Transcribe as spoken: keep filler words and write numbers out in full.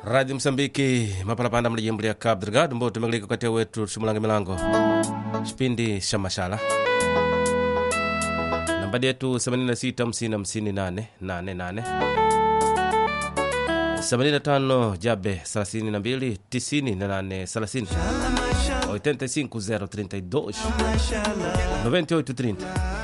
Radio Msambiki mapalapanda muli jimbo lya Cabo Delgado mbo tumeglika katia wetu shumulange milango kipindi cha mashala nambadi yetu themanini na sita hamsini hamsini nane nane nane themanini na tano jabe thelathini na mbili tisini na nane thelathini oitenta e cinco zero trinta e dois noventa e oito trinta